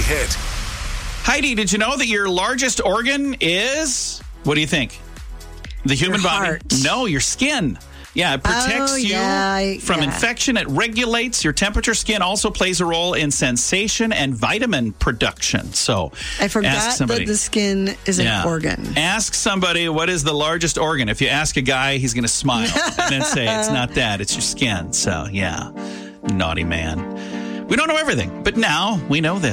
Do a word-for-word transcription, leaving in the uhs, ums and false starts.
hit. Heidi, did you know that your largest organ is, what do you think? The human Your body? heart. No, your skin. Yeah, it protects Oh, you yeah, from yeah. infection. It regulates your temperature. Skin also plays a role in sensation and vitamin production. So I ask forgot somebody. that the skin is Yeah. an organ. Ask somebody what is the largest organ. If you ask a guy, he's going to smile and then say it's not that, it's your skin. So yeah, naughty man. We don't know everything, but now we know this.